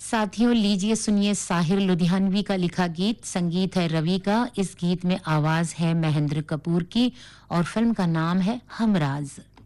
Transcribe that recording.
साथियों लीजिए सुनिए साहिर लुधियानवी का लिखा गीत संगीत है रवि का इस गीत में आवाज है महेंद्र कपूर की और फिल्म का नाम है हमराज